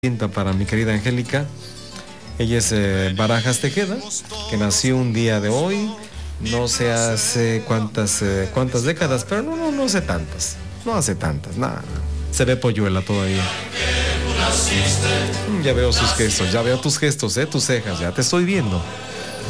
Para mi querida Angélica. Ella es Barajas Tejeda, que nació un día de hoy, no sé hace cuántas décadas, pero no hace tantas, nada. Se ve polluela todavía. Ya veo sus gestos, ya veo tus gestos, tus cejas, ya te estoy viendo.